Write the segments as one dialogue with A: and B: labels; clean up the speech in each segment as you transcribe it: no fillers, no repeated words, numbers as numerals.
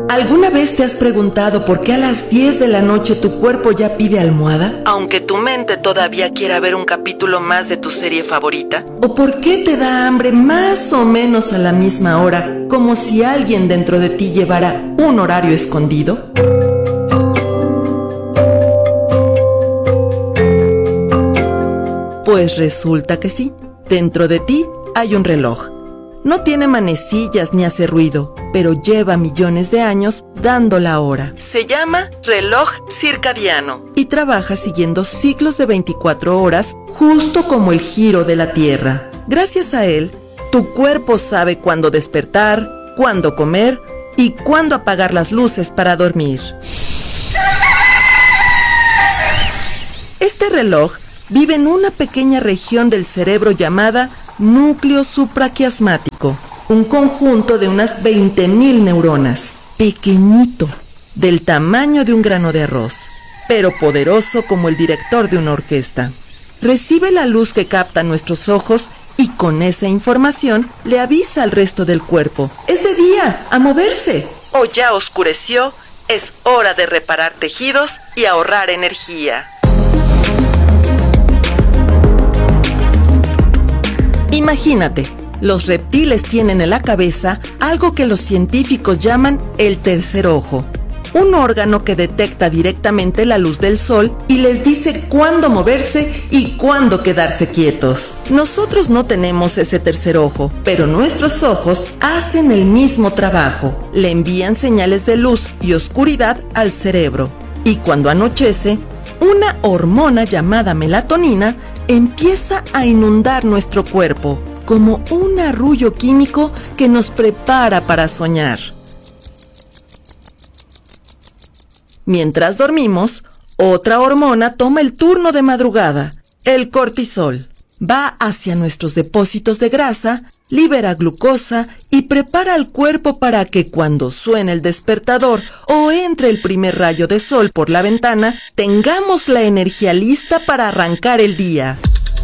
A: ¿Alguna vez te has preguntado por qué a las 10 de la noche tu cuerpo ya pide almohada, aunque tu mente todavía quiera ver un capítulo más de tu serie favorita? ¿O por qué te da hambre más o menos a la misma hora, como si alguien dentro de ti llevara un horario escondido? Pues resulta que sí, dentro de ti hay un reloj. No tiene manecillas ni hace ruido, pero lleva millones de años dando la hora. Se llama reloj circadiano y trabaja siguiendo ciclos de 24 horas, justo como el giro de la Tierra. Gracias a él, tu cuerpo sabe cuándo despertar, cuándo comer y cuándo apagar las luces para dormir. Este reloj vive en una pequeña región del cerebro llamada núcleo supraquiasmático, un conjunto de unas 20,000 neuronas, pequeñito, del tamaño de un grano de arroz, pero poderoso como el director de una orquesta. Recibe la luz que captan nuestros ojos y con esa información le avisa al resto del cuerpo: ¡es de día, a moverse! O ya oscureció, es hora de reparar tejidos y ahorrar energía. Imagínate, los reptiles tienen en la cabeza algo que los científicos llaman el tercer ojo, un órgano que detecta directamente la luz del sol y les dice cuándo moverse y cuándo quedarse quietos. Nosotros no tenemos ese tercer ojo, pero nuestros ojos hacen el mismo trabajo, le envían señales de luz y oscuridad al cerebro, y cuando anochece, una hormona llamada melatonina empieza a inundar nuestro cuerpo, como un arrullo químico que nos prepara para soñar. Mientras dormimos, otra hormona toma el turno de madrugada, el cortisol. Va hacia nuestros depósitos de grasa, libera glucosa y prepara al cuerpo para que cuando suene el despertador o entre el primer rayo de sol por la ventana, tengamos la energía lista para arrancar el día.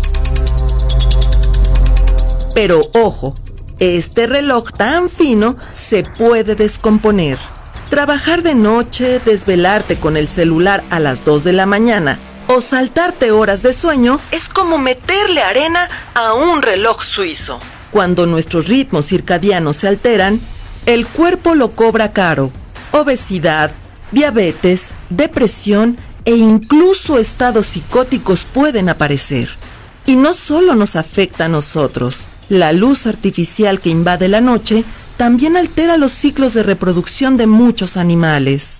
A: Pero ojo, este reloj tan fino se puede descomponer. Trabajar de noche, desvelarte con el celular a las 2 de la mañana o saltarte horas de sueño es como meterle arena a un reloj suizo. Cuando nuestros ritmos circadianos se alteran, el cuerpo lo cobra caro. Obesidad, diabetes, depresión e incluso estados psicóticos pueden aparecer. Y no solo nos afecta a nosotros. La luz artificial que invade la noche también altera los ciclos de reproducción de muchos animales.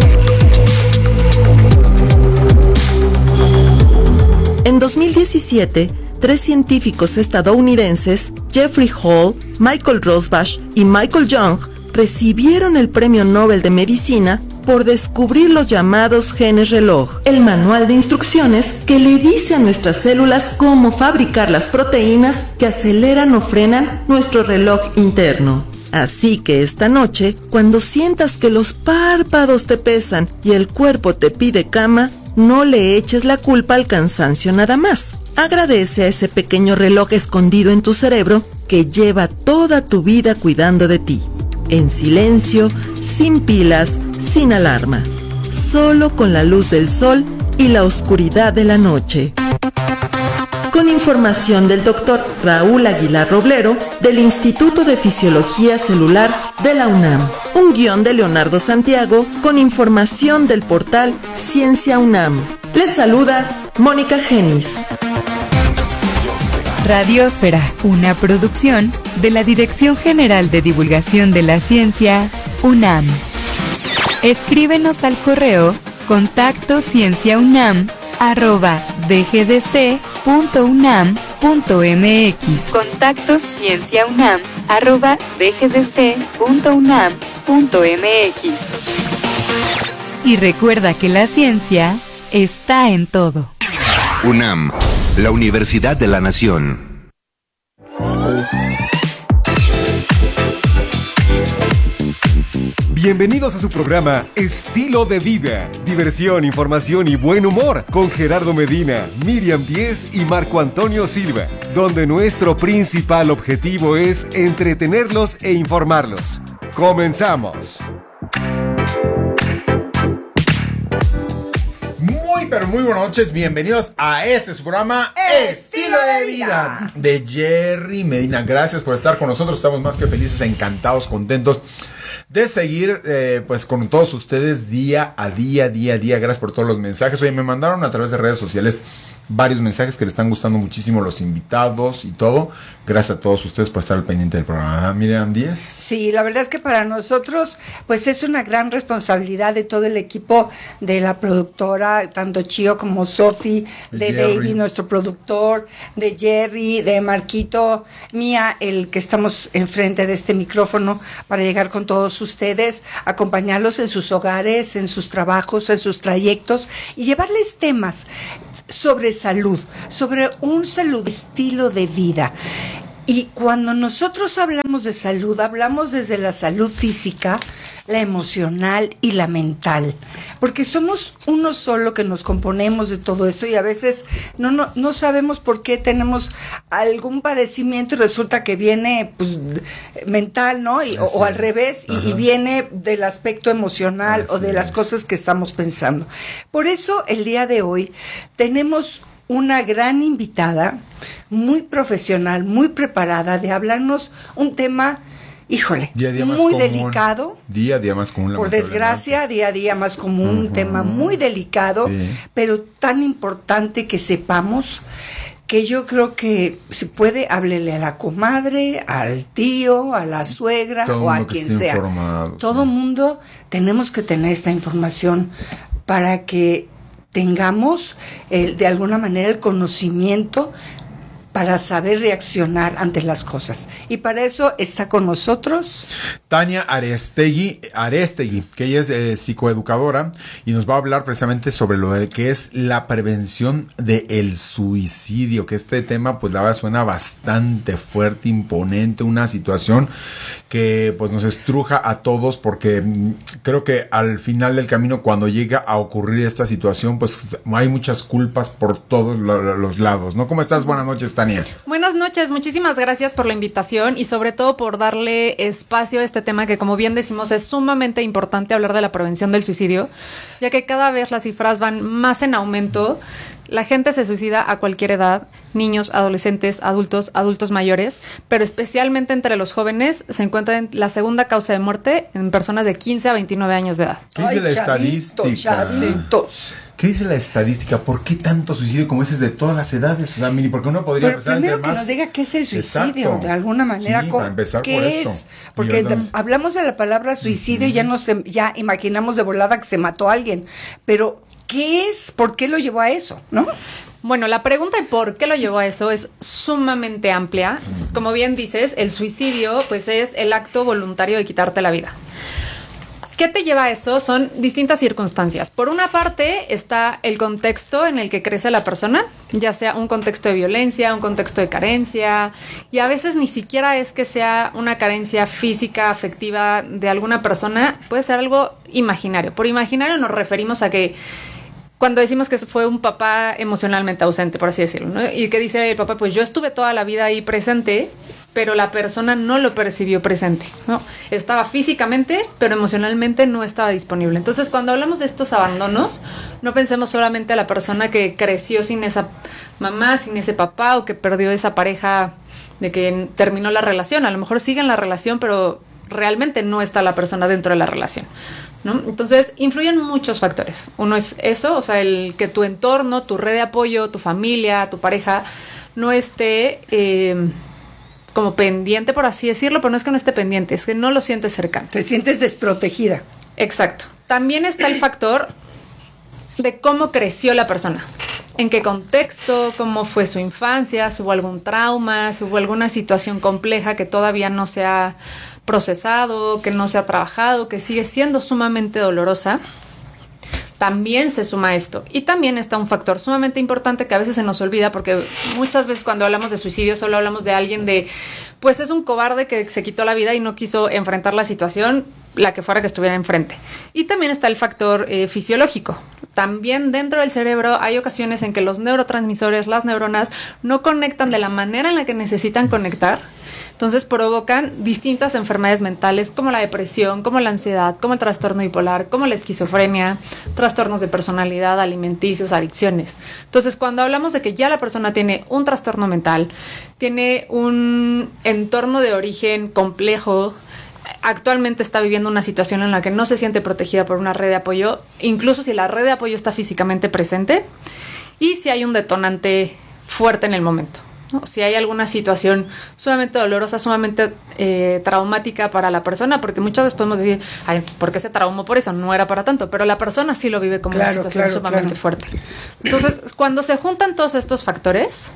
A: En 2017, 3 científicos estadounidenses, Jeffrey Hall, Michael Rosbash y Michael Young, recibieron el Premio Nobel de Medicina por descubrir los llamados genes reloj, el manual de instrucciones que le dice a nuestras células cómo fabricar las proteínas que aceleran o frenan nuestro reloj interno. Así que esta noche, cuando sientas que los párpados te pesan y el cuerpo te pide cama, no le eches la culpa al cansancio nada más. Agradece a ese pequeño reloj escondido en tu cerebro que lleva toda tu vida cuidando de ti. En silencio, sin pilas, sin alarma. Solo con la luz del sol y la oscuridad de la noche. Con información del Dr. Raúl Aguilar Roblero del Instituto de Fisiología Celular de la UNAM. Un guión de Leonardo Santiago con información del portal Ciencia UNAM. Les saluda Mónica Genis.
B: Radiosfera, una producción de la Dirección General de Divulgación de la Ciencia, UNAM. Escríbenos al correo contactoscienciaunam@dgdc.unam.mx. contactoscienciaunam@dgdc.unam.mx. Y recuerda que la ciencia está en todo.
C: UNAM, la Universidad de la Nación.
D: Bienvenidos a su programa Estilo de Vida, diversión, información y buen humor con Gerardo Medina, Miriam Díez y Marco Antonio Silva, donde nuestro principal objetivo es entretenerlos e informarlos. ¡Comenzamos!
E: pero muy buenas noches, bienvenidos a este su programa Estilo de Vida de Jerry Medina. Gracias por estar con nosotros, estamos más que felices, encantados, contentos de seguir pues con todos ustedes día a día. Gracias por todos los mensajes. Oye, me mandaron a través de redes sociales varios mensajes que les están gustando muchísimo, los invitados y todo. Gracias a todos ustedes por estar al pendiente del programa. Miriam Díaz.
F: Sí, la verdad es que para nosotros pues es una gran responsabilidad de todo el equipo de la productora, tanto Chío como Sofi, de
E: Jerry.
F: David, nuestro productor, de Jerry, de Marquito, Mía, el que estamos enfrente de este micrófono para llegar con todos ustedes, acompañarlos en sus hogares, en sus trabajos, en sus trayectos y llevarles temas sobre salud, sobre un estilo de vida. Y cuando nosotros hablamos de salud, hablamos desde la salud física, la emocional y la mental, porque somos uno solo que nos componemos de todo esto y a veces no sabemos por qué tenemos algún padecimiento y resulta que viene pues mental, ¿no? O al revés, y viene del aspecto emocional o de las cosas que estamos pensando. Por eso el día de hoy tenemos una gran invitada, muy profesional, muy preparada, de hablarnos un tema, híjole,
E: Día a día más
F: muy
E: común.
F: delicado.
E: Día a día más común.
F: Por desgracia, día a día más común, un tema muy delicado, pero tan importante que sepamos que yo creo que si puede, háblele a la comadre, al tío, a la suegra
E: Todo
F: o a
E: mundo que
F: quien
E: esté
F: sea.
E: informado,
F: Todo mundo tenemos que tener esta información para que tengamos de alguna manera el conocimiento para saber reaccionar ante las cosas. Y para eso está con nosotros
E: Tania Arestegui, que ella es psicoeducadora y nos va a hablar precisamente sobre lo que es la prevención del suicidio, que este tema pues la verdad suena bastante fuerte, imponente, una situación que pues nos estruja a todos porque creo que al final del camino cuando llega a ocurrir esta situación pues hay muchas culpas por todos los lados, ¿no? ¿Cómo estás? Buenas noches, Tania.
G: Buenas noches, muchísimas gracias por la invitación y sobre todo por darle espacio a este tema que, como bien decimos, es sumamente importante hablar de la prevención del suicidio, ya que cada vez las cifras van más en aumento. La gente se suicida a cualquier edad, niños, adolescentes, adultos mayores, pero especialmente entre los jóvenes se encuentra en la segunda causa de muerte en personas de 15 a 29 años de edad.
E: ¿Qué dice la estadística?
F: chavitos.
E: ¿Qué dice la estadística? ¿Por qué tanto suicidio como ese de todas las edades? O sea, Mini, porque uno podría
F: Pero
E: empezar
F: primero
E: entre
F: que
E: más...
F: nos diga qué es el suicidio,
E: Exacto.
F: de alguna manera.
E: Sí, para empezar
F: ¿qué
E: por
F: es?
E: eso.
F: Porque
E: Entonces...
F: hablamos de la palabra suicidio y ya imaginamos de volada que se mató a alguien. Pero, ¿qué es? ¿Por qué lo llevó a eso? ¿No?
G: Bueno, la pregunta de por qué lo llevó a eso es sumamente amplia. Como bien dices, el suicidio pues es el acto voluntario de quitarte la vida. ¿Qué te lleva a eso? Son distintas circunstancias. Por una parte está el contexto en el que crece la persona, ya sea un contexto de violencia, un contexto de carencia, y a veces ni siquiera es que sea una carencia física, afectiva de alguna persona, puede ser algo imaginario. Por imaginario nos referimos a que cuando decimos que fue un papá emocionalmente ausente, por así decirlo, ¿no? Y que dice el papá, pues yo estuve toda la vida ahí presente, pero la persona no lo percibió presente, ¿no? Estaba físicamente, pero emocionalmente no estaba disponible. Entonces, cuando hablamos de estos abandonos, no pensemos solamente a la persona que creció sin esa mamá, sin ese papá, o que perdió esa pareja de que terminó la relación. A lo mejor sigue en la relación, pero realmente no está la persona dentro de la relación, ¿no? Entonces, influyen muchos factores. Uno es eso, o sea, el que tu entorno, tu red de apoyo, tu familia, tu pareja, no esté como pendiente, por así decirlo, pero no es que no esté pendiente, es que no lo sientes cercano.
F: Te sientes desprotegida.
G: Exacto. También está el factor de cómo creció la persona. En qué contexto, cómo fue su infancia, si hubo algún trauma, si hubo alguna situación compleja que todavía no se ha procesado, que no se ha trabajado, que sigue siendo sumamente dolorosa. También se suma esto. Y también está un factor sumamente importante que a veces se nos olvida, porque muchas veces cuando hablamos de suicidio solo hablamos de alguien pues es un cobarde que se quitó la vida y no quiso enfrentar la situación, la que fuera que estuviera enfrente. Y también está el factor fisiológico. También dentro del cerebro hay ocasiones en que los neurotransmisores, las neuronas, no conectan de la manera en la que necesitan conectar. Entonces provocan distintas enfermedades mentales como la depresión, como la ansiedad, como el trastorno bipolar, como la esquizofrenia, trastornos de personalidad, alimenticios, adicciones. Entonces, cuando hablamos de que ya la persona tiene un trastorno mental, tiene un entorno de origen complejo, actualmente está viviendo una situación en la que no se siente protegida por una red de apoyo, incluso si la red de apoyo está físicamente presente y si hay un detonante fuerte en el momento, ¿no? Si hay alguna situación sumamente dolorosa, sumamente traumática para la persona, porque muchas veces podemos decir, ay, ¿por qué se traumó por eso? No era para tanto, pero la persona sí lo vive como una situación sumamente fuerte. Entonces, cuando se juntan todos estos factores,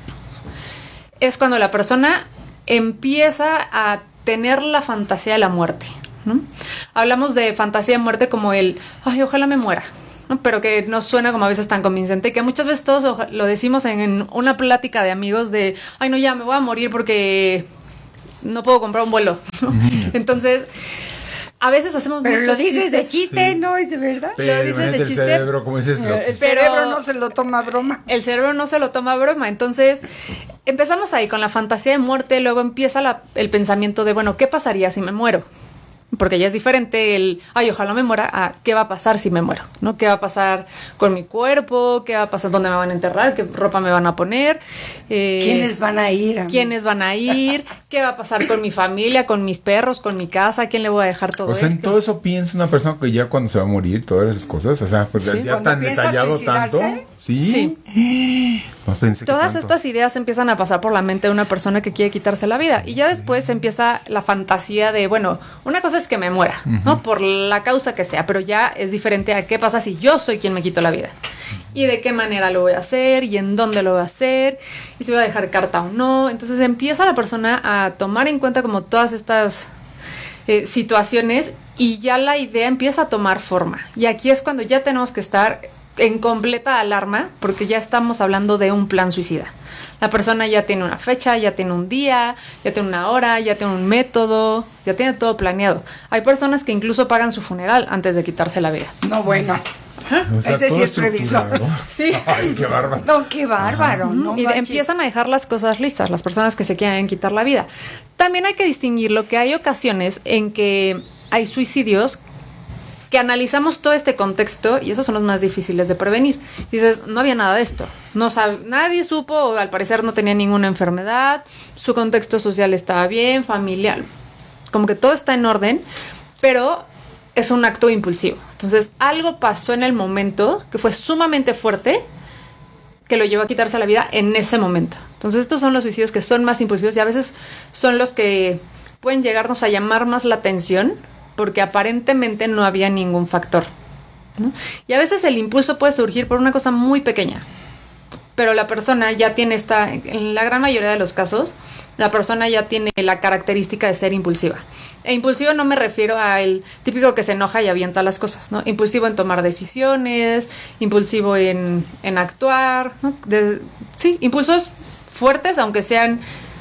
G: es cuando la persona empieza a tener la fantasía de la muerte, ¿no? Hablamos de fantasía de muerte como el, ay, ojalá me muera, ¿no? Pero que no suena como a veces tan convincente, que muchas veces todos lo decimos en una plática de amigos de, ay, no, ya me voy a morir porque no puedo comprar un vuelo, ¿no? Entonces, a veces hacemos
F: pero
G: muchos
F: lo dices
G: chistes.
F: de chiste, no es de verdad.
E: Pero
G: Lo dices de
E: el
G: chiste.
E: cerebro, como dices,
F: El cerebro no se lo toma a broma.
G: El cerebro no se lo toma a broma. Entonces, empezamos ahí con la fantasía de muerte, luego empieza el pensamiento de, bueno, ¿qué pasaría si me muero? Porque ya es diferente el, ay, ojalá me muera, a qué va a pasar si me muero, ¿no? ¿Qué va a pasar con mi cuerpo? ¿Qué va a pasar? ¿Dónde me van a enterrar? ¿Qué ropa me van a poner?
F: ¿Quiénes van a ir?
G: ¿Quiénes van a ir? ¿Qué va a pasar con mi familia, con mis perros, con mi casa? ¿A quién le voy a dejar todo
E: o sea,
G: esto?
E: en todo eso piensa una persona que ya cuando se va a morir, todas esas cosas, o sea, pues
G: Sí.
E: ya tan detallado tanto. Sí. No pensé que
G: Todas
E: tanto.
G: estas ideas empiezan a pasar por la mente de una persona que quiere quitarse la vida. Y ya después empieza la fantasía de, bueno, una cosa es que me muera, ¿no? Por la causa que sea, pero ya es diferente a qué pasa si yo soy quien me quito la vida. Y de qué manera lo voy a hacer, y en dónde lo voy a hacer, y si voy a dejar carta o no. Entonces empieza la persona a tomar en cuenta como todas estas situaciones y ya la idea empieza a tomar forma. Y aquí es cuando ya tenemos que estar en completa alarma porque ya estamos hablando de un plan suicida. La persona ya tiene una fecha, ya tiene un día, ya tiene una hora, ya tiene un método, ya tiene todo planeado. Hay personas que incluso pagan su funeral antes de quitarse la vida.
F: No, bueno.
E: O sea,
F: Ese sí
E: todo
F: es previsor.
E: estructurado.
G: Sí.
E: Ay, qué bárbaro.
F: No, qué bárbaro. No
G: Y
F: manches.
G: empiezan a dejar las cosas listas, las personas que se quieren quitar la vida. También hay que distinguir lo que hay ocasiones en que hay suicidios que analizamos todo este contexto y esos son los más difíciles de prevenir. Dices, no había nada de esto. No sabe, nadie supo, o al parecer no tenía ninguna enfermedad, su contexto social estaba bien, familiar, como que todo está en orden, pero es un acto impulsivo. Entonces, algo pasó en el momento que fue sumamente fuerte que lo llevó a quitarse la vida en ese momento. Entonces, estos son los suicidios que son más impulsivos y a veces son los que pueden llegarnos a llamar más la atención porque aparentemente no había ningún factor, ¿no? Y a veces el impulso puede surgir por una cosa muy pequeña, pero la persona ya tiene en la gran mayoría de los casos, la persona ya tiene la característica de ser impulsiva. E impulsivo no me refiero al típico que se enoja y avienta las cosas, ¿no? Impulsivo en tomar decisiones, impulsivo en actuar, ¿no? Sí, impulsos fuertes, aunque sean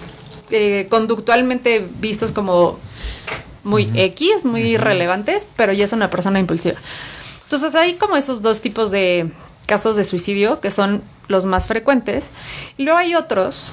G: conductualmente vistos como muy X, muy irrelevantes, pero ya es una persona impulsiva. Entonces hay como esos dos tipos de casos de suicidio que son los más frecuentes. Y luego hay otros.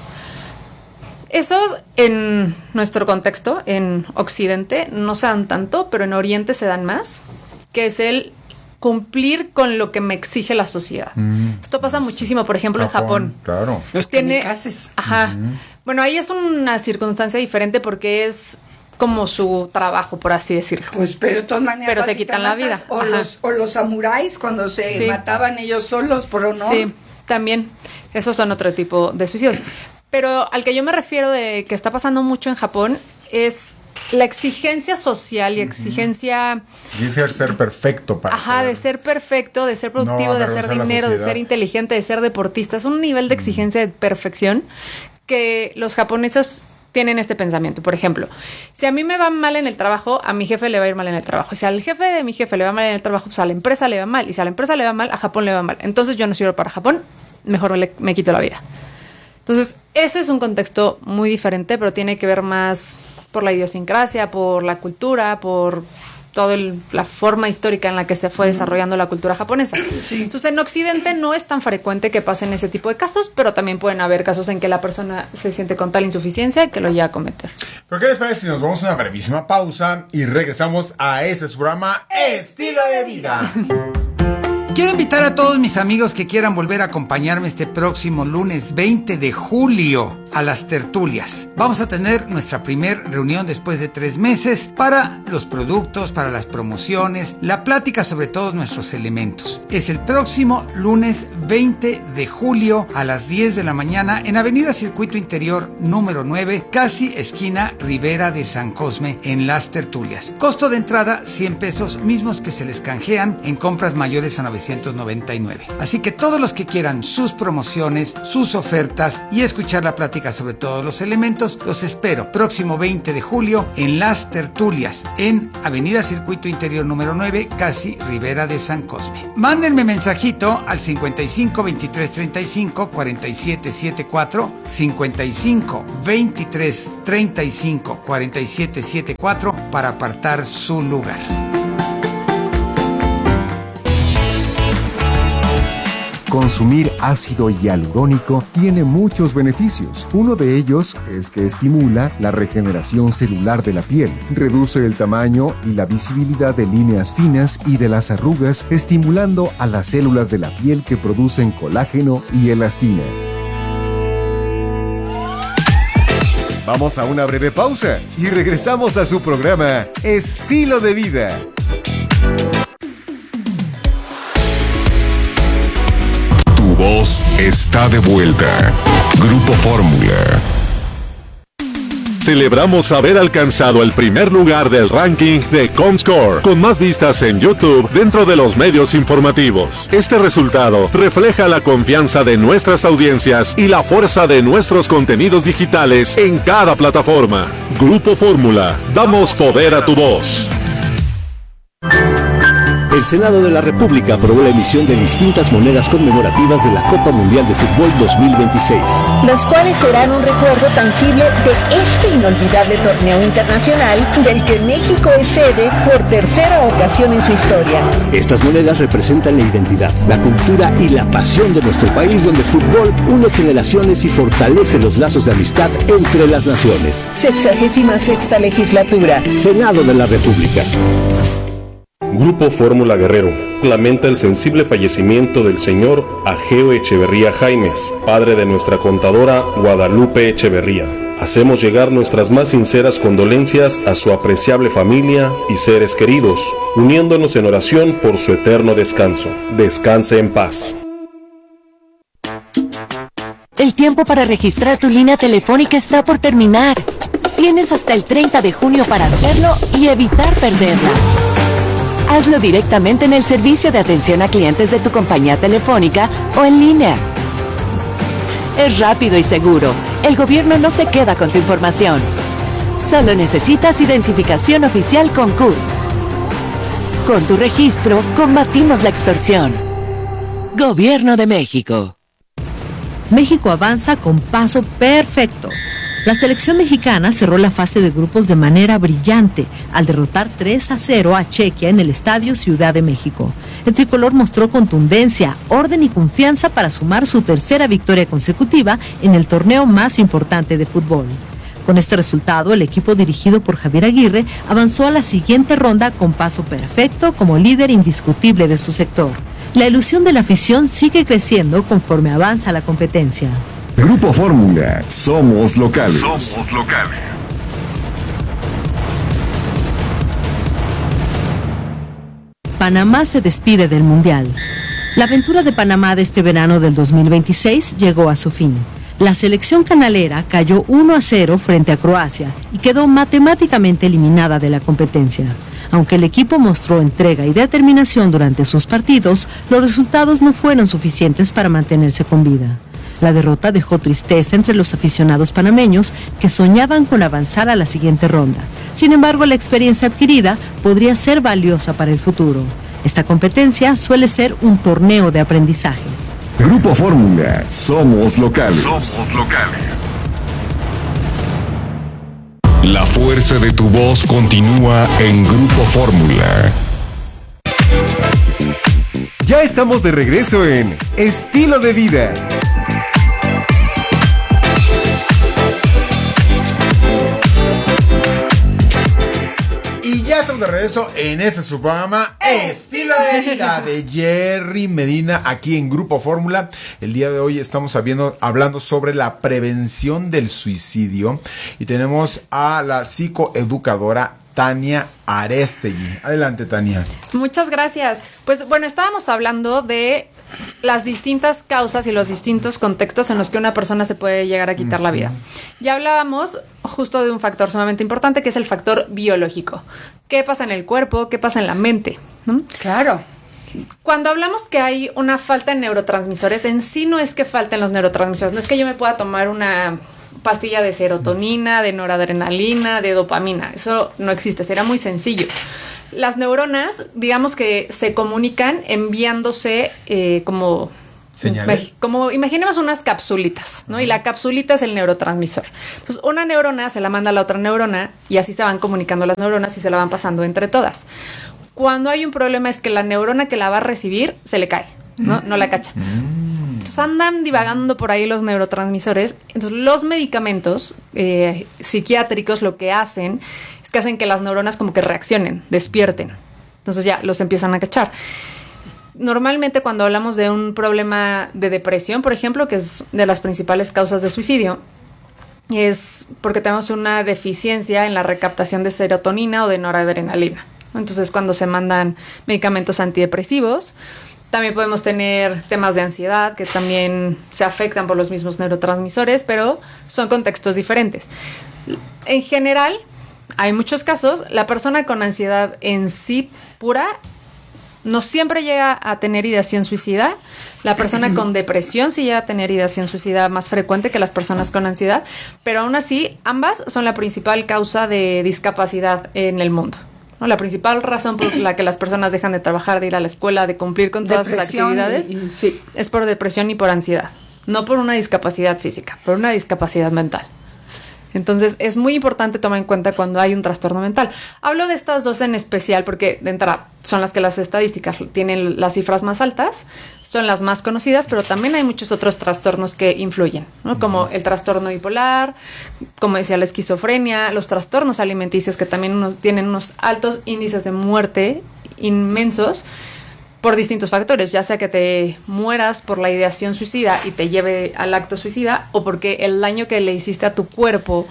G: Esos en nuestro contexto, en Occidente, no se dan tanto, pero en Oriente se dan más, que es el cumplir con lo que me exige la sociedad. Esto pasa muchísimo, por ejemplo, en Japón.
E: Claro.
F: Los kamikazes.
G: Ajá. Bueno, ahí es una circunstancia diferente porque es como su trabajo, por así decirlo.
F: Pues, pero de todas maneras.
G: Pero
F: vas
G: se
F: y te
G: quitan la
F: matas.
G: vida.
F: O los samuráis cuando se mataban ellos solos por honor.
G: Sí, también. Esos son otro tipo de suicidios. Pero al que yo me refiero de que está pasando mucho en Japón es la exigencia social y exigencia...
E: Dice ser perfecto para poder.
G: De ser perfecto, de ser productivo,
E: No,
G: de hacer
E: avergonzar a la
G: dinero, de
E: sociedad.
G: ser inteligente, de ser deportista. Es un nivel de exigencia de perfección que los japoneses tienen este pensamiento. Por ejemplo, si a mí me va mal en el trabajo, a mi jefe le va a ir mal en el trabajo. Y si al jefe de mi jefe le va mal en el trabajo, pues a la empresa le va mal. Y si a la empresa le va mal, a Japón le va mal. Entonces yo no sirvo para Japón, mejor me quito la vida. Entonces, ese es un contexto muy diferente, pero tiene que ver más por la idiosincrasia, por la cultura, por toda la forma histórica en la que se fue desarrollando la cultura japonesa. Sí. Entonces, en Occidente no es tan frecuente que pasen ese tipo de casos, pero también pueden haber casos en que la persona se siente con tal insuficiencia que lo lleva a cometer.
E: ¿Pero qué les parece si nos vamos a una brevísima pausa y regresamos a este su programa Estilo de Vida?
H: Quiero invitar a todos mis amigos que quieran volver a acompañarme este próximo lunes 20 de julio a las tertulias. Vamos a tener nuestra primer reunión después de 3 meses para los productos, para las promociones, la plática sobre todos nuestros elementos. Es el próximo lunes 20 de julio a las 10 de la mañana en Avenida Circuito Interior número 9, casi esquina Ribera de San Cosme, en las tertulias. Costo de entrada 100 pesos, mismos que se les canjean en compras mayores a 999. Así que todos los que quieran sus promociones, sus ofertas y escuchar la plática sobre todos los elementos, los espero próximo 20 de julio en las tertulias en Avenida Circuito Interior número 9, casi Ribera de San Cosme. Mándenme mensajito al 55 23 35 47 74, 55 23 35 47 74 para apartar su lugar.
D: Consumir ácido hialurónico tiene muchos beneficios. Uno de ellos es que estimula la regeneración celular de la piel, reduce el tamaño y la visibilidad de líneas finas y de las arrugas, estimulando a las células de la piel que producen colágeno y elastina. Vamos a una breve pausa y regresamos a su programa Estilo de Vida.
I: Tu voz está de vuelta. Grupo Fórmula. Celebramos haber alcanzado el primer lugar del ranking de Comscore, con más vistas en YouTube dentro de los medios informativos. Este resultado refleja la confianza de nuestras audiencias y la fuerza de nuestros contenidos digitales en cada plataforma. Grupo Fórmula, damos poder a tu voz.
J: El Senado de la República aprobó la emisión de distintas monedas conmemorativas de la Copa Mundial de Fútbol 2026.
K: Las cuales serán un recuerdo tangible de este inolvidable torneo internacional del que México es sede por tercera ocasión en su historia.
J: Estas monedas representan la identidad, la cultura y la pasión de nuestro país, donde el fútbol une generaciones y fortalece los lazos de amistad entre las naciones.
K: 66ª legislatura.
J: Senado de la República.
L: Grupo Fórmula Guerrero lamenta el sensible fallecimiento del señor Ageo Echeverría Jaimes, padre de nuestra contadora Guadalupe Echeverría. Hacemos llegar nuestras más sinceras condolencias a su apreciable familia y seres queridos, uniéndonos en oración por su eterno descanso. Descanse en paz.
M: El tiempo para registrar tu línea telefónica está por terminar. Tienes hasta el 30 de junio para hacerlo y evitar perderla. Hazlo directamente en el servicio de atención a clientes de tu compañía telefónica o en línea. Es rápido y seguro. El gobierno no se queda con tu información. Solo necesitas identificación oficial con CURP. Con tu registro, combatimos la extorsión. Gobierno de México.
N: México avanza con paso perfecto. La selección mexicana cerró la fase de grupos de manera brillante al derrotar 3-0 a Chequia en el Estadio Ciudad de México. El tricolor mostró contundencia, orden y confianza para sumar su tercera victoria consecutiva en el torneo más importante de fútbol. Con este resultado, el equipo dirigido por Javier Aguirre avanzó a la siguiente ronda con paso perfecto como líder indiscutible de su sector. La ilusión de la afición sigue creciendo conforme avanza la competencia.
I: Grupo Fórmula, somos locales. Somos locales.
N: Panamá se despide del Mundial. La aventura de Panamá de este verano del 2026 llegó a su fin. La selección canalera cayó 1-0 frente a Croacia y quedó matemáticamente eliminada de la competencia. Aunque el equipo mostró entrega y determinación durante sus partidos, los resultados no fueron suficientes para mantenerse con vida. La derrota dejó tristeza entre los aficionados panameños que soñaban con avanzar a la siguiente ronda. Sin embargo, la experiencia adquirida podría ser valiosa para el futuro. Esta competencia suele ser un torneo de aprendizajes.
I: Grupo Fórmula, somos locales. Somos locales.
O: La fuerza de tu voz continúa en Grupo Fórmula.
D: Ya estamos de regreso en Estilo de Vida.
E: Y ya estamos de regreso en este su programa Estilo de Vida de Jerry Medina aquí en Grupo Fórmula. El día de hoy estamos hablando sobre la prevención del suicidio y tenemos a la psicoeducadora Tania Arestegui. Adelante, Tania.
G: Muchas gracias. Pues bueno, estábamos hablando de las distintas causas y los distintos contextos en los que una persona se puede llegar a quitar la vida. Ya hablábamos justo de un factor sumamente importante que es el factor biológico. ¿Qué pasa en el cuerpo? ¿Qué pasa en la mente? ¿No?
F: Claro.
G: Cuando hablamos que hay una falta de neurotransmisores, en sí no es que falten los neurotransmisores, no es que yo me pueda tomar una pastilla de serotonina, de noradrenalina, de dopamina. Eso no existe, será muy sencillo. Las neuronas, digamos que se comunican enviándose como
E: señales.
G: Como imaginemos unas capsulitas, ¿no? Y la capsulita es el neurotransmisor. Entonces, una neurona se la manda a la otra neurona y así se van comunicando las neuronas y se la van pasando entre todas. Cuando hay un problema es que la neurona que la va a recibir se le cae, ¿no? No la cacha. Entonces andan divagando por ahí los neurotransmisores. Entonces los medicamentos psiquiátricos lo que hacen es que hacen que las neuronas como que reaccionen, despierten. Entonces ya los empiezan a cachar. Normalmente cuando hablamos de un problema de depresión, por ejemplo, que es de las principales causas de suicidio, es porque tenemos una deficiencia en la recaptación de serotonina o de noradrenalina. Entonces cuando se mandan medicamentos antidepresivos, también podemos tener temas de ansiedad que también se afectan por los mismos neurotransmisores, pero son contextos diferentes. En general, hay muchos casos, la persona con ansiedad en sí pura no siempre llega a tener ideación suicida. La persona con depresión sí llega a tener ideación suicida más frecuente que las personas con ansiedad, pero aún así ambas son la principal causa de discapacidad en el mundo. ¿No? La principal razón por la que las personas dejan de trabajar, de ir a la escuela, de cumplir con todas sus actividades,
F: sí,
G: es por depresión y por ansiedad. No por una discapacidad física, por una discapacidad mental. Entonces, es muy importante tomar en cuenta cuando hay un trastorno mental. Hablo de estas dos en especial porque, de entrada, son las que las estadísticas tienen las cifras más altas, son las más conocidas, pero también hay muchos otros trastornos que influyen, ¿no? Como el trastorno bipolar, como decía, la esquizofrenia, los trastornos alimenticios que también tienen unos altos índices de muerte inmensos por distintos factores, ya sea que te mueras por la ideación suicida y te lleve al acto suicida, o porque el daño que le hiciste a tu cuerpo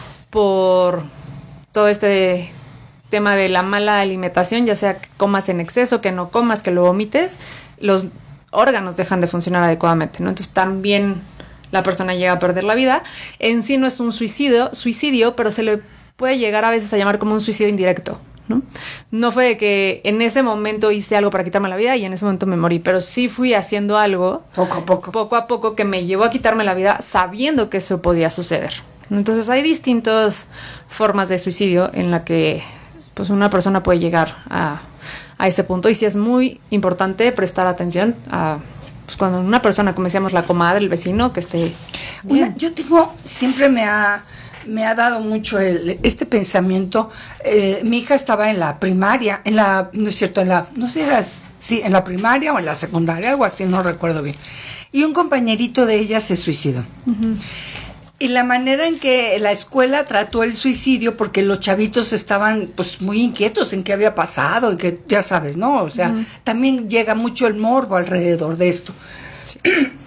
G: por todo este tema de la mala alimentación, ya sea que comas en exceso, que no comas, que lo vomites, los órganos dejan de funcionar adecuadamente, ¿no? Entonces también la persona llega a perder la vida. En sí no es un suicidio, pero se le puede llegar a veces a llamar como un suicidio indirecto, ¿no? No fue de que en ese momento hice algo para quitarme la vida y en ese momento me morí, pero sí fui haciendo algo poco a poco que me llevó a quitarme la vida sabiendo que eso podía suceder. Entonces hay distintas formas de suicidio en la que pues una persona puede llegar a ese punto, y sí es muy importante prestar atención a pues cuando una persona, como decíamos, la comadre, el vecino, que esté bien.
F: Yo siempre me ha dado mucho este pensamiento. Mi hija estaba en la primaria, en la primaria o en la secundaria, algo así, no recuerdo bien. Y un compañerito de ella se suicidó. Uh-huh. Y la manera en que la escuela trató el suicidio, porque los chavitos estaban pues muy inquietos en qué había pasado y que ya sabes, ¿no? O sea, también llega mucho el morbo alrededor de esto. Sí.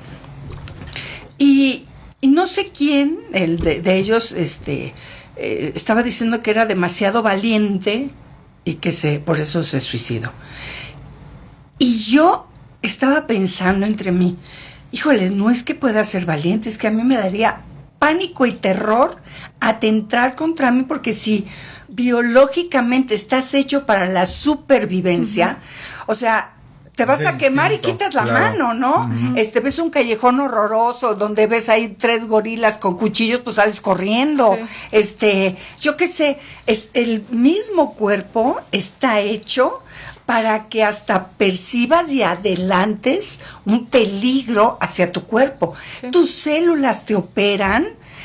F: Y no sé quién, el de ellos, estaba diciendo que era demasiado valiente y que por eso se suicidó. Y yo estaba pensando entre mí, híjole, no es que pueda ser valiente, es que a mí me daría pánico y terror atentar contra mí, porque si biológicamente estás hecho para la supervivencia, o sea, te vas a quemar y quitas la mano, ¿no? Uh-huh. Ves un callejón horroroso donde ves ahí 3 gorilas con cuchillos, pues sales corriendo. Sí. Yo qué sé, el mismo cuerpo está hecho para que hasta percibas y adelantes un peligro hacia tu cuerpo. Sí. Tus células te operan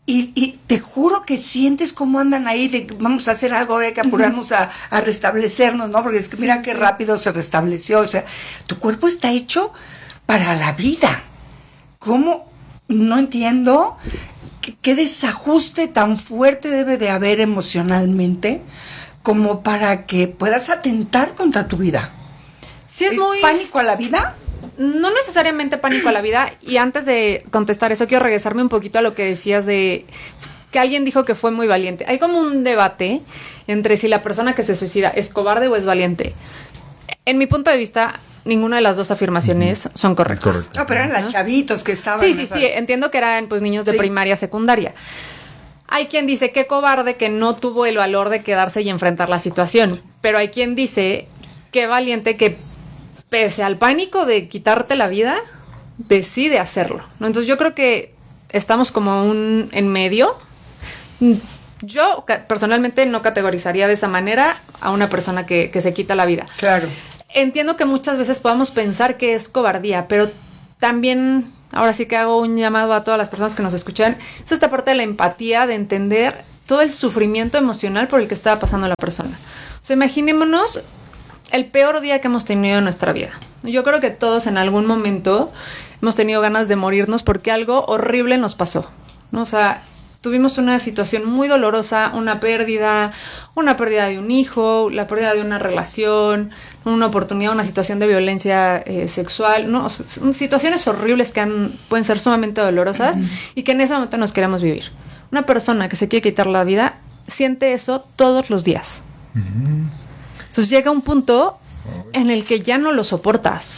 F: Y te juro que sientes cómo andan ahí de vamos a hacer algo, hay que apurarnos a restablecernos, ¿no? Porque es que mira qué rápido se restableció. O sea, tu cuerpo está hecho para la vida. ¿Cómo? No entiendo qué desajuste tan fuerte debe de haber emocionalmente como para que puedas atentar contra tu vida.
G: Sí, es muy...
F: pánico a la vida.
G: No necesariamente pánico a la vida. Y antes de contestar eso, quiero regresarme un poquito a lo que decías de que alguien dijo que fue muy valiente. Hay como un debate entre si la persona que se suicida es cobarde o es valiente. En mi punto de vista, ninguna de las dos afirmaciones son correctas.
F: No, pero eran las chavitos que estaban.
G: Sí, entiendo que eran pues niños de primaria, secundaria. Hay quien dice que cobarde, que no tuvo el valor de quedarse y enfrentar la situación. Pero hay quien dice que valiente, que pese al pánico de quitarte la vida, decide hacerlo, ¿no? Entonces yo creo que estamos como en medio. Yo personalmente no categorizaría de esa manera a una persona que se quita la vida.
F: Claro.
G: Entiendo que muchas veces podamos pensar que es cobardía, pero también, ahora sí que hago un llamado a todas las personas que nos escuchan, es esta parte de la empatía, de entender todo el sufrimiento emocional por el que estaba pasando la persona. O sea, imaginémonos el peor día que hemos tenido en nuestra vida. Yo creo que todos en algún momento hemos tenido ganas de morirnos porque algo horrible nos pasó, ¿no? O sea, tuvimos una situación muy dolorosa, una pérdida de un hijo, la pérdida de una relación, una oportunidad, una situación de violencia sexual, ¿no? O sea, situaciones horribles que pueden ser sumamente dolorosas y que en ese momento nos queremos vivir. Una persona que se quiere quitar la vida siente eso todos los días. Entonces llega un punto en el que ya no lo soportas.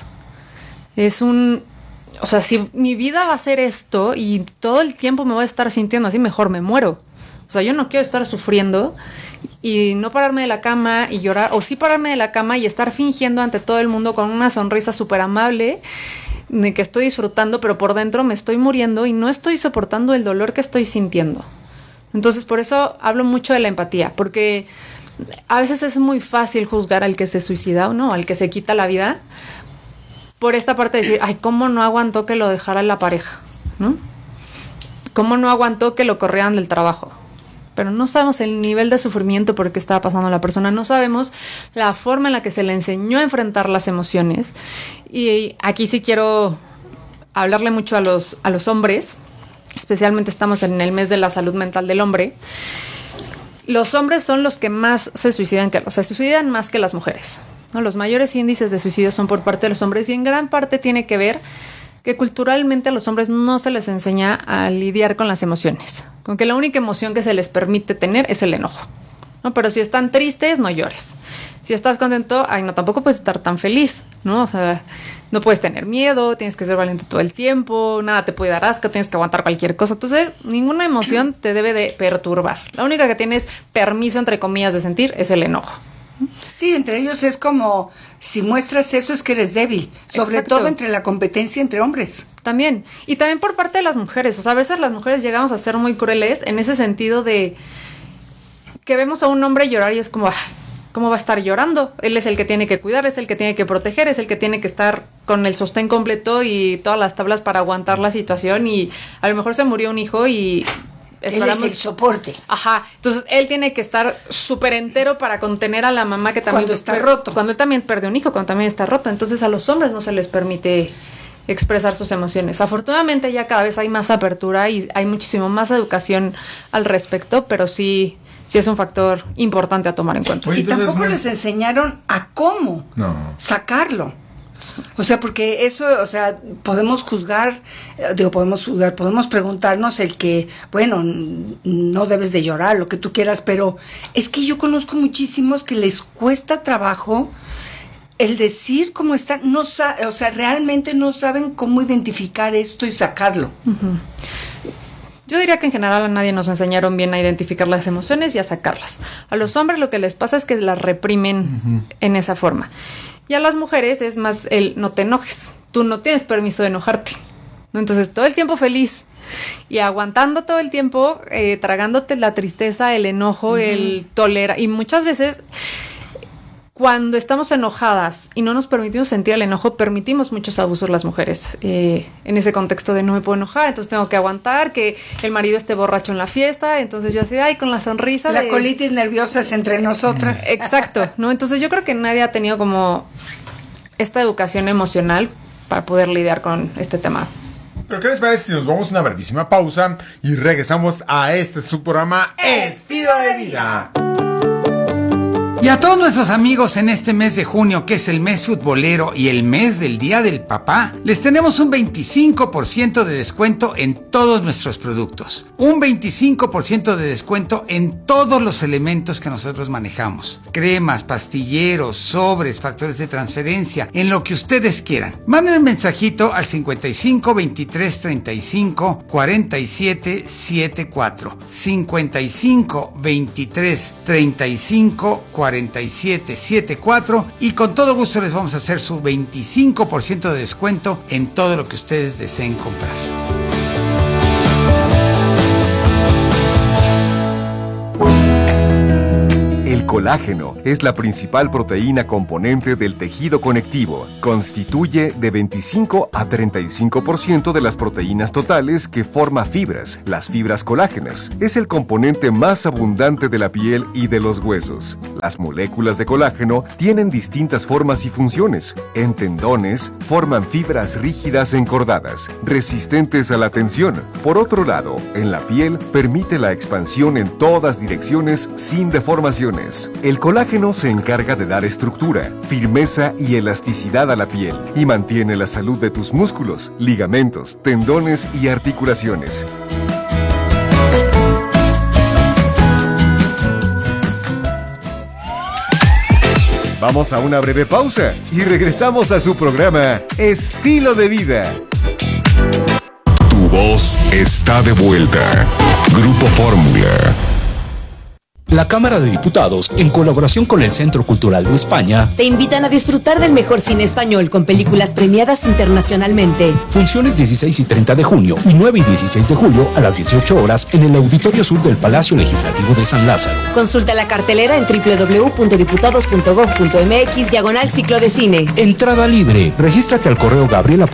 G: O sea, si mi vida va a ser esto y todo el tiempo me voy a estar sintiendo así, mejor me muero. O sea, yo no quiero estar sufriendo y no pararme de la cama y llorar, o sí pararme de la cama y estar fingiendo ante todo el mundo con una sonrisa súper amable de que estoy disfrutando, pero por dentro me estoy muriendo y no estoy soportando el dolor que estoy sintiendo. Entonces, por eso hablo mucho de la empatía, porque a veces es muy fácil juzgar al que se suicida o no, al que se quita la vida, por esta parte de decir, ay, ¿cómo no aguantó que lo dejara la pareja? ¿No? ¿Cómo no aguantó que lo corrieran del trabajo? Pero no sabemos el nivel de sufrimiento por el que estaba pasando la persona, no sabemos la forma en la que se le enseñó a enfrentar las emociones. Y aquí sí quiero hablarle mucho a los hombres, especialmente estamos en el mes de la salud mental del hombre. Los hombres son los que más se suicidan, se suicidan más que las mujeres, ¿no? Los mayores índices de suicidio son por parte de los hombres y en gran parte tiene que ver que culturalmente a los hombres no se les enseña a lidiar con las emociones, con que la única emoción que se les permite tener es el enojo, ¿no? Pero si están tristes, no llores. Si estás contento, no, tampoco puedes estar tan feliz, ¿no? O sea, no puedes tener miedo, tienes que ser valiente todo el tiempo, nada te puede dar asco, tienes que aguantar cualquier cosa. Entonces, ninguna emoción te debe de perturbar. La única que tienes permiso, entre comillas, de sentir es el enojo.
F: Sí, entre ellos es como, si muestras eso es que eres débil, sobre
G: Exacto.
F: todo entre la competencia entre hombres.
G: También, y también por parte de las mujeres, o sea, a veces las mujeres llegamos a ser muy crueles en ese sentido de que vemos a un hombre llorar y es como, ¿cómo va a estar llorando? Él es el que tiene que cuidar, es el que tiene que proteger, es el que tiene que estar con el sostén completo y todas las tablas para aguantar la situación y a lo mejor se murió un hijo y...
F: Él es el soporte.
G: Ajá, entonces él tiene que estar súper entero para contener a la mamá que también...
F: Cuando está roto.
G: Cuando él también perdió un hijo, cuando también está roto. Entonces a los hombres no se les permite expresar sus emociones. Afortunadamente ya cada vez hay más apertura y hay muchísimo más educación al respecto, pero sí es un factor importante a tomar en cuenta.
F: Oye, y tampoco les enseñaron a cómo sacarlo. O sea, porque eso, o sea, podemos preguntarnos el que, bueno, no debes de llorar, lo que tú quieras, pero es que yo conozco muchísimos que les cuesta trabajo el decir cómo están, o sea, realmente no saben cómo identificar esto y sacarlo.
G: Uh-huh. Yo diría que en general a nadie nos enseñaron bien a identificar las emociones y a sacarlas. A los hombres lo que les pasa es que las reprimen en esa forma. Y a las mujeres es más el no te enojes. Tú no tienes permiso de enojarte, ¿no? Entonces todo el tiempo feliz y aguantando todo el tiempo, tragándote la tristeza, el enojo, el tolerar. Y muchas veces cuando estamos enojadas y no nos permitimos sentir el enojo, permitimos muchos abusos las mujeres. En ese contexto de no me puedo enojar, entonces tengo que aguantar que el marido esté borracho en la fiesta, entonces yo así, con la sonrisa.
F: La colitis nerviosa es entre nosotras.
G: Exacto, ¿no? Entonces yo creo que nadie ha tenido como esta educación emocional para poder lidiar con este tema.
E: Pero ¿qué les parece si nos vamos a una brevísima pausa y regresamos a su programa Estilo de Vida?
H: Y a todos nuestros amigos en este mes de junio, que es el mes futbolero y el mes del Día del Papá, les tenemos un 25% de descuento en todos nuestros productos. Un 25% de descuento en todos los elementos que nosotros manejamos. Cremas, pastilleros, sobres, factores de transferencia, en lo que ustedes quieran. Manden un mensajito al 55 23 35 47 74. 55 23 35 4774 y con todo gusto les vamos a hacer su 25% de descuento en todo lo que ustedes deseen comprar.
D: El colágeno es la principal proteína componente del tejido conectivo. Constituye de 25 a 35% de las proteínas totales que forma fibras, las fibras colágenas. Es el componente más abundante de la piel y de los huesos. Las moléculas de colágeno tienen distintas formas y funciones. En tendones, forman fibras rígidas encordadas, resistentes a la tensión. Por otro lado, en la piel, permite la expansión en todas direcciones sin deformaciones. El colágeno se encarga de dar estructura, firmeza y elasticidad a la piel y mantiene la salud de tus músculos, ligamentos, tendones y articulaciones. Vamos a una breve pausa y regresamos a su programa Estilo de Vida.
O: Tu voz está de vuelta. Grupo Fórmula.
P: La Cámara de Diputados, en colaboración con el Centro Cultural de España,
Q: te invitan a disfrutar del mejor cine español con películas premiadas internacionalmente.
P: Funciones 16 y 30 de junio y 9 y 16 de julio a las 18 horas en el Auditorio Sur del Palacio Legislativo de San Lázaro.
Q: Consulta la cartelera en www.diputados.gov.mx/ciclo de cine.
P: Entrada libre. Regístrate al correo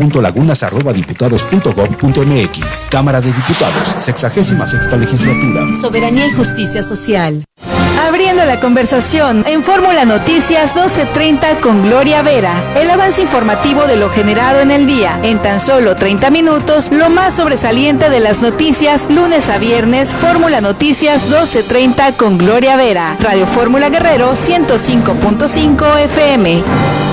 P: gabriela.lagunas@diputados.gov.mx. Cámara de Diputados, 66ª Legislatura.
Q: Soberanía y justicia social.
R: Abriendo la conversación en Fórmula Noticias 12:30 con Gloria Vera. El avance informativo de lo generado en el día. En tan solo 30 minutos, lo más sobresaliente de las noticias, lunes a viernes, Fórmula Noticias 12:30 con Gloria Vera. Radio Fórmula Guerrero 105.5 FM.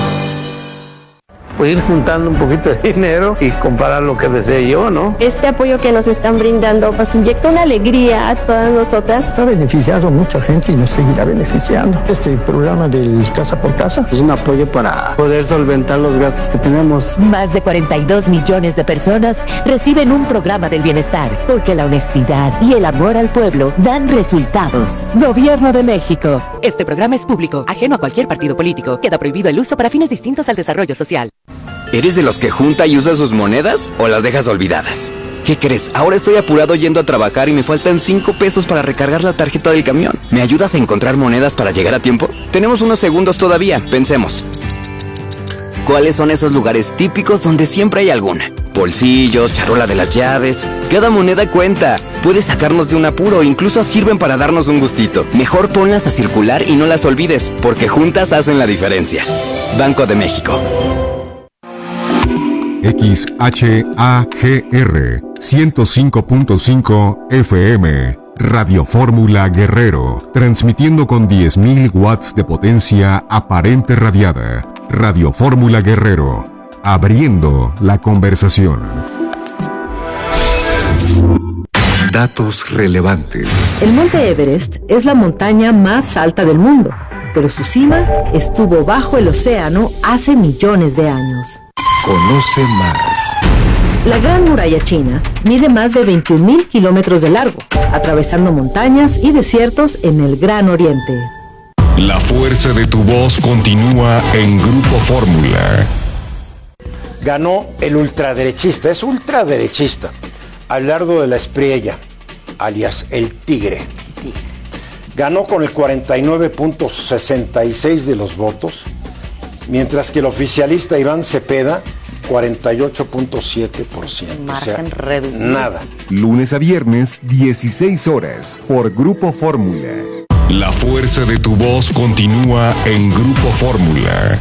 S: Pues ir juntando un poquito de dinero y comprar lo que desee yo, ¿no?
T: Este apoyo que nos están brindando pues inyecta una alegría a todas nosotras.
U: Ha beneficiado a mucha gente y nos seguirá beneficiando. Este programa del Casa por Casa
S: es un apoyo para poder solventar los gastos que tenemos.
M: Más de 42 millones de personas reciben un programa del bienestar, porque la honestidad y el amor al pueblo dan resultados. Gobierno de México. Este programa es público, ajeno a cualquier partido político. Queda prohibido el uso para fines distintos al desarrollo social.
V: ¿Eres de los que junta y usa sus monedas o las dejas olvidadas? ¿Qué crees? Ahora estoy apurado yendo a trabajar y me faltan 5 pesos para recargar la tarjeta del camión. ¿Me ayudas a encontrar monedas para llegar a tiempo? Tenemos unos segundos todavía, pensemos. ¿Cuáles son esos lugares típicos donde siempre hay alguna? Bolsillos, charola de las llaves. Cada moneda cuenta. Puede sacarnos de un apuro, incluso sirven para darnos un gustito. Mejor ponlas a circular y no las olvides, porque juntas hacen la diferencia. Banco de México.
O: XHAGR 105.5 FM Radio Fórmula Guerrero, transmitiendo con 10.000 watts de potencia aparente radiada. Radio Fórmula Guerrero, abriendo la conversación.
D: Datos relevantes.
N: El Monte Everest es la montaña más alta del mundo, pero su cima estuvo bajo el océano hace millones de años.
D: Conoce más.
N: La Gran Muralla China mide más de 21,000 kilómetros de largo, atravesando montañas y desiertos en el Gran Oriente.
O: La fuerza de tu voz continúa en Grupo Fórmula.
W: Ganó el ultraderechista, es ultraderechista, Abelardo de la Espriella, alias el Tigre. ganó con el 49.66% de los votos, mientras que el oficialista Iván Cepeda, 48.7%. O sea, nada.
D: Lunes a viernes, 16 horas, por Grupo Fórmula.
O: La fuerza de tu voz continúa en Grupo Fórmula.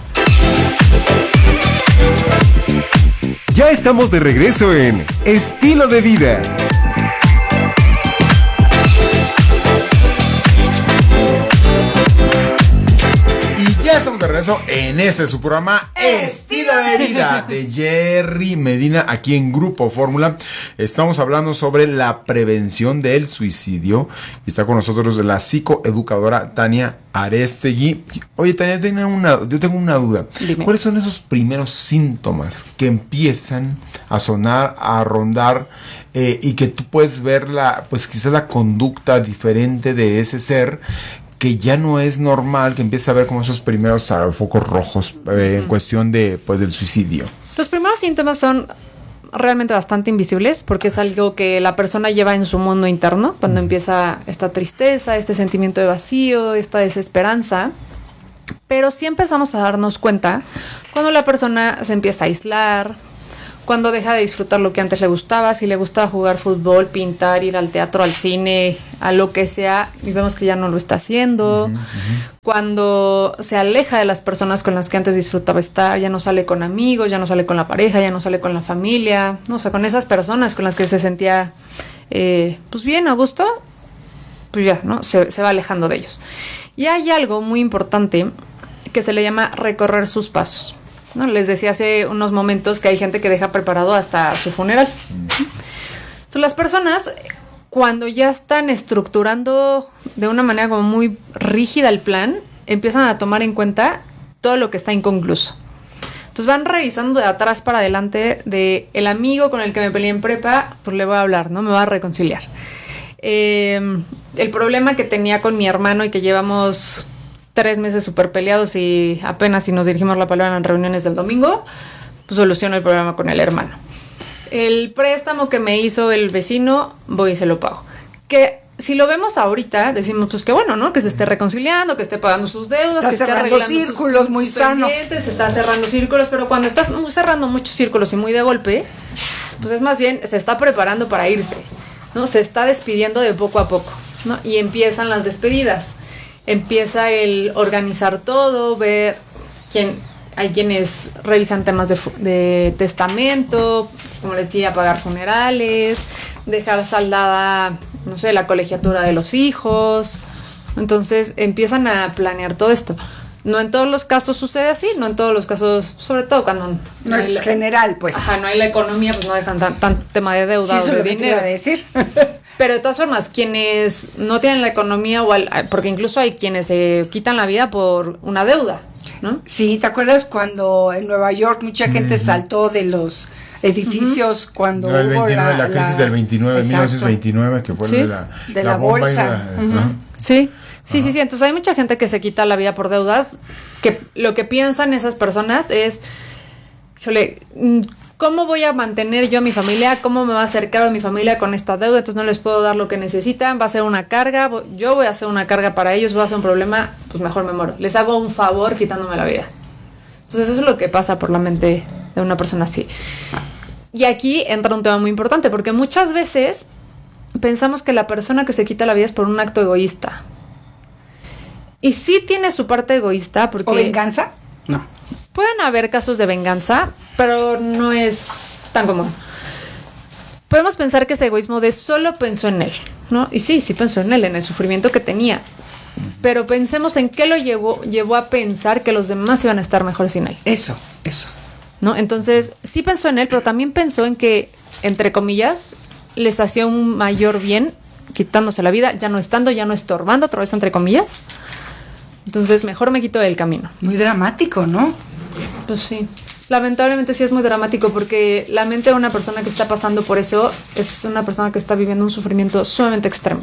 D: Ya estamos de regreso en Estilo de Vida.
E: Ya estamos de regreso en su programa Estilo de Vida de Jerry Medina aquí en Grupo Fórmula. Estamos hablando sobre la prevención del suicidio y está con nosotros la psicoeducadora Tania Arestegui. Oye, Tania, yo tengo una duda.
F: Dime.
E: ¿Cuáles son esos primeros síntomas que empiezan a sonar, a rondar y que tú puedes ver pues quizás la conducta diferente de ese ser que ya no es normal, que empieza a ver como esos primeros focos rojos en cuestión de pues del suicidio?
G: Los primeros síntomas son realmente bastante invisibles porque es algo que la persona lleva en su mundo interno cuando empieza esta tristeza, este sentimiento de vacío, esta desesperanza. Pero sí empezamos a darnos cuenta cuando la persona se empieza a aislar, cuando deja de disfrutar lo que antes le gustaba, si le gustaba jugar fútbol, pintar, ir al teatro, al cine, a lo que sea, y vemos que ya no lo está haciendo. Cuando se aleja de las personas con las que antes disfrutaba estar, ya no sale con amigos, ya no sale con la pareja, ya no sale con la familia, no, o sea, con esas personas con las que se sentía pues bien, a gusto, pues ya, ¿no? Se va alejando de ellos. Y hay algo muy importante que se le llama recorrer sus pasos, ¿no? Les decía hace unos momentos que hay gente que deja preparado hasta su funeral. Entonces, las personas, cuando ya están estructurando de una manera como muy rígida el plan, empiezan a tomar en cuenta todo lo que está inconcluso. Entonces van revisando de atrás para adelante de el amigo con el que me peleé en prepa, pues le voy a hablar, ¿no? Me va a reconciliar. El problema que tenía con mi hermano y que llevamos 3 meses súper peleados y apenas si nos dirigimos la palabra en reuniones del domingo, pues soluciono el problema con el hermano. El préstamo que me hizo el vecino, voy y se lo pago. Que si lo vemos ahorita, decimos pues que bueno, ¿no? Que se esté reconciliando, que esté pagando sus deudas,
F: está
G: que esté
F: cerrando
G: arreglando
F: círculos, muy sano.
G: Se está cerrando círculos, pero cuando estás cerrando muchos círculos y muy de golpe, pues es más bien, se está preparando para irse, ¿no? Se está despidiendo de poco a poco, ¿no? Y empiezan las despedidas. Empieza el organizar todo, ver hay quienes revisan temas de testamento, como les decía, pagar funerales, dejar saldada, no sé, la colegiatura de los hijos. Entonces empiezan a planear todo esto. No en todos los casos sucede así, no en todos los casos, sobre todo cuando
F: no es general, pues.
G: Ajá, no hay la economía, pues no dejan tan tema de deuda o de dinero.
F: Te iba a decir.
G: Pero de todas formas, quienes no tienen la economía, porque incluso hay quienes se quitan la vida por una deuda, ¿no?
F: Sí, ¿te acuerdas cuando en Nueva York mucha gente saltó de los edificios cuando
E: el
F: hubo
E: 29, la crisis del 29,
F: Exacto.
E: 1929, que fue
F: ¿Sí?
E: de
F: la bolsa.
G: Sí. Sí. Entonces hay mucha gente que se quita la vida por deudas, que lo que piensan esas personas es, híjole, ¿cómo voy a mantener yo a mi familia? ¿Cómo me va a hacer cargo a mi familia con esta deuda? Entonces no les puedo dar lo que necesitan, va a ser una carga, yo voy a hacer una carga para ellos, voy a hacer un problema, pues mejor me muero. Les hago un favor quitándome la vida. Entonces eso es lo que pasa por la mente de una persona así. Y aquí entra un tema muy importante, porque muchas veces pensamos que la persona que se quita la vida es por un acto egoísta. Y sí tiene su parte egoísta, porque...
F: ¿O venganza? No.
G: Pueden haber casos de venganza, pero no es tan común. Podemos pensar que ese egoísmo de solo pensó en él, ¿no? Y sí pensó en él, en el sufrimiento que tenía. Pero pensemos en qué lo llevó a pensar que los demás iban a estar mejor sin él.
F: Eso.
G: ¿No? Entonces, sí pensó en él, pero también pensó en que, entre comillas, les hacía un mayor bien quitándose la vida, ya no estorbando, otra vez entre comillas. Entonces, mejor me quito del camino.
F: Muy dramático, ¿no?
G: Pues sí. Lamentablemente sí es muy dramático porque la mente de una persona que está pasando por eso es una persona que está viviendo un sufrimiento sumamente extremo.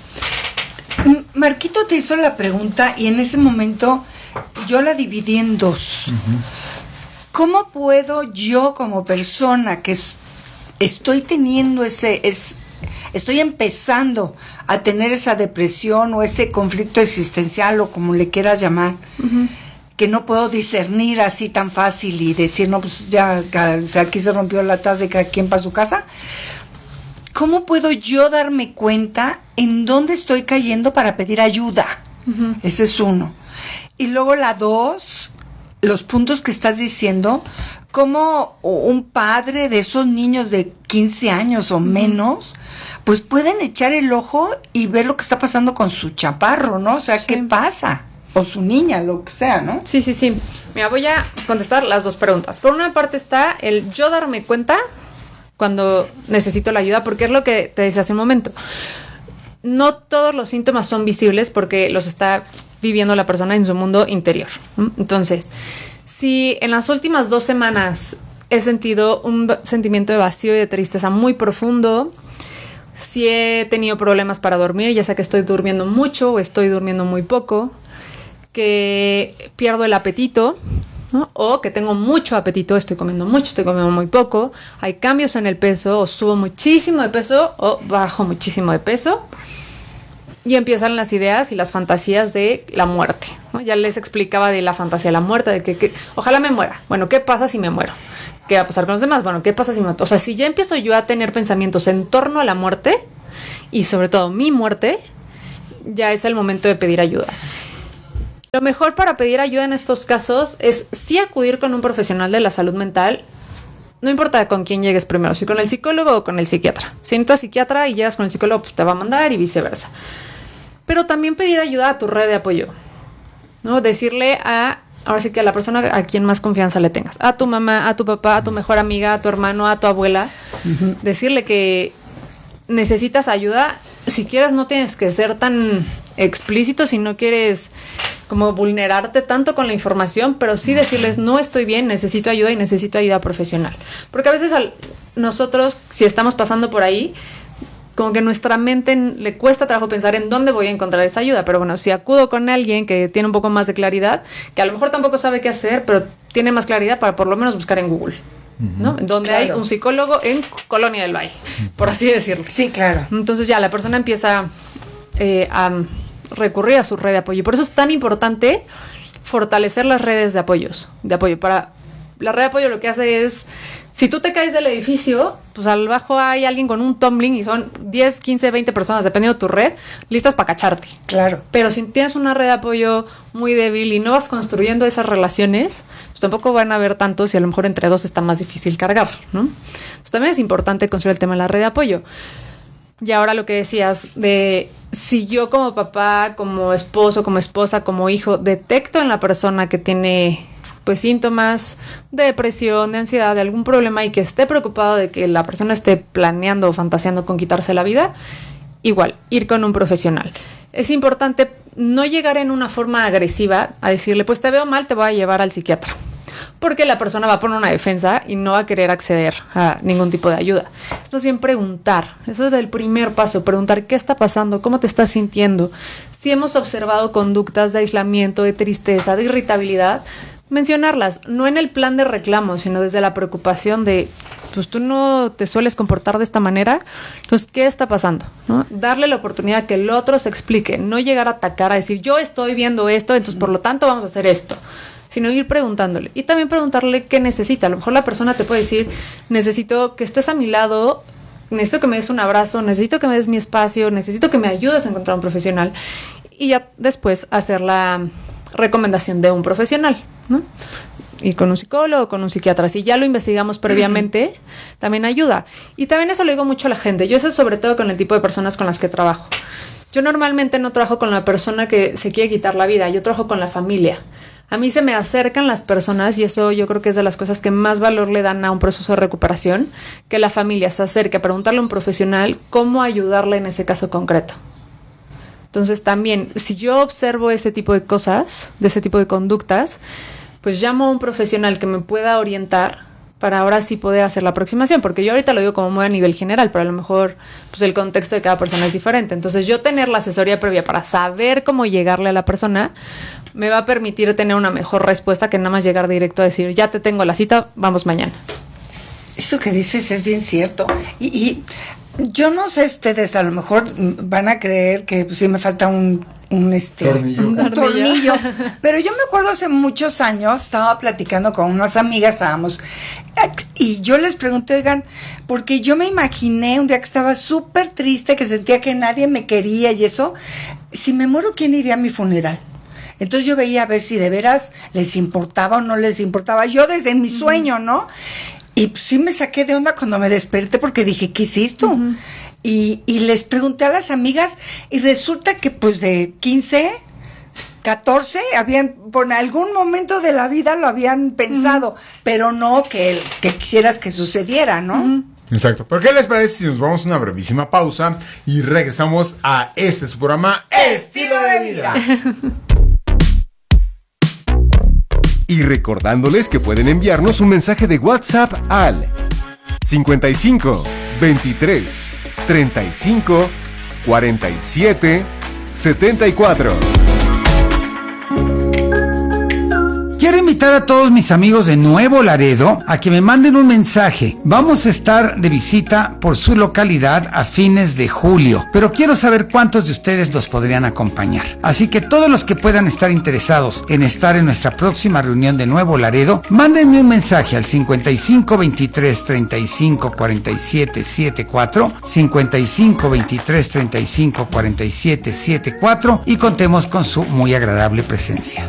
F: Marquito te hizo la pregunta y en ese momento yo la dividí en dos. ¿Cómo puedo yo como persona que estoy teniendo estoy empezando a tener esa depresión o ese conflicto existencial o como le quieras llamar, que no puedo discernir así tan fácil y decir, no, pues ya aquí se rompió la taza de cada quien para su casa. ¿Cómo puedo yo darme cuenta en dónde estoy cayendo para pedir ayuda? Ese es uno. Y luego la dos, los puntos que estás diciendo, como un padre de esos niños de 15 años o menos, pues pueden echar el ojo y ver lo que está pasando con su chaparro, ¿no? O sea, ¿qué pasa? O su niña, lo que sea, ¿no?
G: Sí. Mira, voy a contestar las dos preguntas. Por una parte está el yo darme cuenta cuando necesito la ayuda, porque es lo que te decía hace un momento. No todos los síntomas son visibles porque los está viviendo la persona en su mundo interior. Entonces, si en las últimas 2 semanas he sentido un sentimiento de vacío y de tristeza muy profundo, si he tenido problemas para dormir, ya sea que estoy durmiendo mucho o estoy durmiendo muy poco, que pierdo el apetito, ¿no? O que tengo mucho apetito, estoy comiendo mucho, estoy comiendo muy poco, hay cambios en el peso, o subo muchísimo de peso o bajo muchísimo de peso, y empiezan las ideas y las fantasías de la muerte, ¿no? Ya les explicaba de la fantasía de la muerte, de que ojalá me muera. Bueno, ¿qué pasa si me muero? ¿Qué va a pasar con los demás? Bueno, ¿qué pasa si me muero? O sea, si ya empiezo yo a tener pensamientos en torno a la muerte, y sobre todo mi muerte, ya es el momento de pedir ayuda. Lo mejor para pedir ayuda en estos casos es sí acudir con un profesional de la salud mental. No importa con quién llegues primero, si con el psicólogo o con el psiquiatra. Si necesitas psiquiatra y llegas con el psicólogo, pues te va a mandar y viceversa. Pero también pedir ayuda a tu red de apoyo, ¿no? Decirle ahora sí que a la persona a quien más confianza le tengas. A tu mamá, a tu papá, a tu mejor amiga, a tu hermano, a tu abuela. Decirle que necesitas ayuda. Si quieres, no tienes que ser tan explícito si no quieres como vulnerarte tanto con la información, pero sí decirles, no estoy bien, necesito ayuda y necesito ayuda profesional. Porque a veces nosotros, si estamos pasando por ahí, como que nuestra mente le cuesta trabajo pensar en dónde voy a encontrar esa ayuda. Pero bueno, si acudo con alguien que tiene un poco más de claridad, que a lo mejor tampoco sabe qué hacer, pero tiene más claridad para por lo menos buscar en Google, ¿no? Donde hay un psicólogo en Colonia del Valle, por así decirlo.
F: Sí, claro.
G: Entonces ya la persona empieza a recurrir a su red de apoyo. Por eso es tan importante fortalecer las redes de apoyo. Para la red de apoyo lo que hace es, si tú te caes del edificio, pues al bajo hay alguien con un tumbling y son 10, 15, 20 personas, dependiendo de tu red, listas para cacharte.
F: Claro.
G: Pero si tienes una red de apoyo muy débil y no vas construyendo esas relaciones, pues tampoco van a haber tantos y a lo mejor entre dos está más difícil cargar, ¿no? Entonces también es importante construir el tema de la red de apoyo. Y ahora lo que decías de si yo como papá, como esposo, como esposa, como hijo, detecto en la persona que tiene pues síntomas de depresión, de ansiedad, de algún problema y que esté preocupado de que la persona esté planeando o fantaseando con quitarse la vida, igual, ir con un profesional. Es importante no llegar en una forma agresiva a decirle, pues te veo mal, te voy a llevar al psiquiatra. Porque la persona va a poner una defensa y no va a querer acceder a ningún tipo de ayuda. Es más bien preguntar. Eso es el primer paso, preguntar qué está pasando, cómo te estás sintiendo. Si hemos observado conductas de aislamiento, de tristeza, de irritabilidad, mencionarlas, no en el plan de reclamo, sino desde la preocupación de, pues tú no te sueles comportar de esta manera, entonces, ¿qué está pasando? ¿No? Darle la oportunidad que el otro se explique, no llegar a atacar, a decir, yo estoy viendo esto, entonces por lo tanto vamos a hacer esto, sino ir preguntándole. Y también preguntarle qué necesita. A lo mejor la persona te puede decir, necesito que estés a mi lado, necesito que me des un abrazo, necesito que me des mi espacio, necesito que me ayudes a encontrar un profesional. Y ya después hacer la recomendación de un profesional, ¿no? Y con un psicólogo, con un psiquiatra. Si ya lo investigamos previamente, también ayuda. Y también eso lo digo mucho a la gente. Yo eso sobre todo con el tipo de personas con las que trabajo. Yo normalmente no trabajo con la persona que se quiere quitar la vida, yo trabajo con la familia. A mí se me acercan las personas y eso yo creo que es de las cosas que más valor le dan a un proceso de recuperación, que la familia se acerque a preguntarle a un profesional cómo ayudarle en ese caso concreto. Entonces también, si yo observo ese tipo de cosas, de ese tipo de conductas, pues llamo a un profesional que me pueda orientar para ahora sí poder hacer la aproximación, porque yo ahorita lo digo como muy a nivel general, pero a lo mejor pues el contexto de cada persona es diferente. Entonces yo tener la asesoría previa para saber cómo llegarle a la persona me va a permitir tener una mejor respuesta que nada más llegar directo a decir, ya te tengo la cita, vamos mañana.
F: Eso que dices es bien cierto. Y Yo no sé ustedes, a lo mejor van a creer que pues, sí me falta un tornillo. Pero yo me acuerdo hace muchos años, estaba platicando con unas amigas, y yo les pregunté, oigan, porque yo me imaginé un día que estaba súper triste, que sentía que nadie me quería y eso, si me muero, ¿quién iría a mi funeral? Entonces yo veía a ver si de veras les importaba o no les importaba, yo desde mi sueño, ¿no? Y pues, sí me saqué de onda cuando me desperté porque dije, ¿qué hiciste? Y les pregunté a las amigas y resulta que pues de 15, 14, por algún momento de la vida lo habían pensado, pero no que quisieras que sucediera, ¿no?
E: Exacto. ¿Pero qué les parece si nos vamos a una brevísima pausa y regresamos a su programa Estilo de Vida?
D: Y recordándoles que pueden enviarnos un mensaje de WhatsApp al 55 23 35 47 74.
H: Quiero invitar a todos mis amigos de Nuevo Laredo a que me manden un mensaje. Vamos a estar de visita por su localidad a fines de julio, pero quiero saber cuántos de ustedes nos podrían acompañar. Así que todos los que puedan estar interesados en estar en nuestra próxima reunión de Nuevo Laredo, mándenme un mensaje al 55 23 35 47 74, 55 23 35 47 74 y contemos con su muy agradable presencia.